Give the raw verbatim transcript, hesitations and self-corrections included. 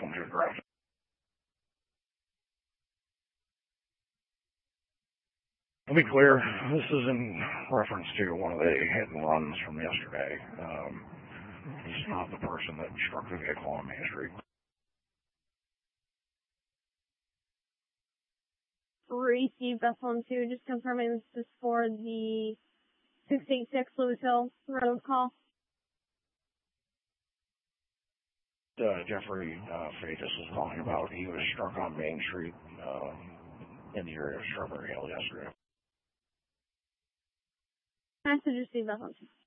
going to address. To be clear, this is in reference to one of the hit and runs from yesterday. Um, he's not the person that struck the vehicle on Main Street. Received Bethlehem two, just confirming this is for the six eighty-six Lewis Hill Road call. Uh, Jeffrey uh, Fatus is calling about. He was struck on Main Street uh, in the area of Strawberry Hill yesterday. Message received Bethlehem two.